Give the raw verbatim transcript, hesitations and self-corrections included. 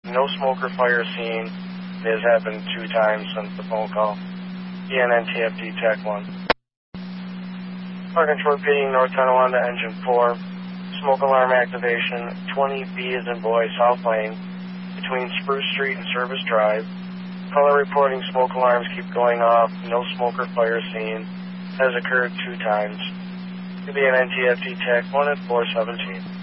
no smoker fire seen. It has happened two times since the phone call. B N N T F D Tech one. Park control repeating North Tonawanda engine four. Smoke alarm activation, twenty B as in boy, South Lane, between Spruce Street and Service Drive. Caller reporting smoke alarms keep going off, no smoker fire seen, has occurred two times. B N N T F D Tech one at four seventeen.